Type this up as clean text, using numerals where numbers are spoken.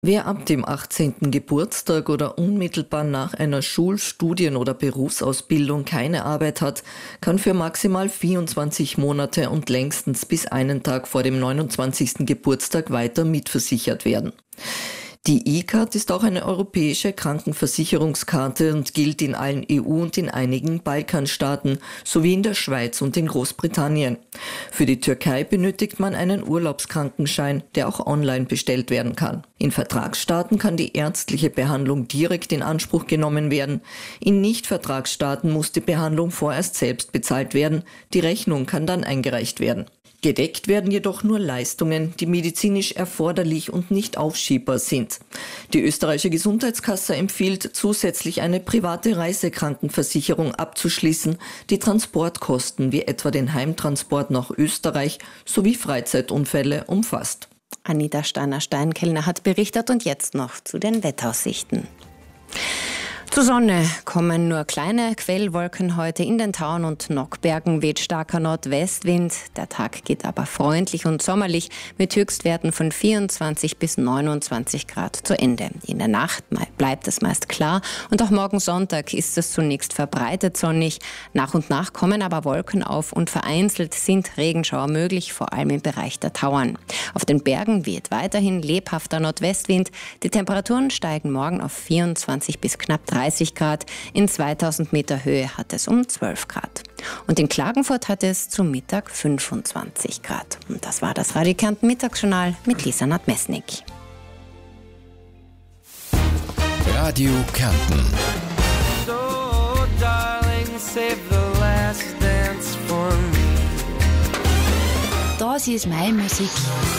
Wer ab dem 18. Geburtstag oder unmittelbar nach einer Schul-, Studien- oder Berufsausbildung keine Arbeit hat, kann für maximal 24 Monate und längstens bis einen Tag vor dem 29. Geburtstag weiter mitversichert werden. Die E-Card ist auch eine europäische Krankenversicherungskarte und gilt in allen EU- und in einigen Balkanstaaten sowie in der Schweiz und in Großbritannien. Für die Türkei benötigt man einen Urlaubskrankenschein, der auch online bestellt werden kann. In Vertragsstaaten kann die ärztliche Behandlung direkt in Anspruch genommen werden. In Nicht-Vertragsstaaten muss die Behandlung vorerst selbst bezahlt werden. Die Rechnung kann dann eingereicht werden. Gedeckt werden jedoch nur Leistungen, die medizinisch erforderlich und nicht aufschiebbar sind. Die österreichische Gesundheitskasse empfiehlt zusätzlich eine private Reisekrankenversicherung abzuschließen, die Transportkosten wie etwa den Heimtransport nach Österreich sowie Freizeitunfälle umfasst. Anita Steiner-Steinkellner hat berichtet und jetzt noch zu den Wetteraussichten. Zur Sonne kommen nur kleine Quellwolken heute. In den Tauern und Nockbergen weht starker Nordwestwind. Der Tag geht aber freundlich und sommerlich mit Höchstwerten von 24 bis 29 Grad zu Ende. In der Nacht bleibt es meist klar und auch morgen Sonntag ist es zunächst verbreitet sonnig. Nach und nach kommen aber Wolken auf und vereinzelt sind Regenschauer möglich, vor allem im Bereich der Tauern. Auf den Bergen weht weiterhin lebhafter Nordwestwind. Die Temperaturen steigen morgen auf 24 bis knapp 30 Grad. In 2000 Meter Höhe hat es um 12 Grad. Und in Klagenfurt hat es zum Mittag 25 Grad. Und das war das Radio Kärnten Mittagsjournal mit Lisa Nadmesnik. Radio Kärnten. So, darling, save the last dance for me. Das ist meine Musik.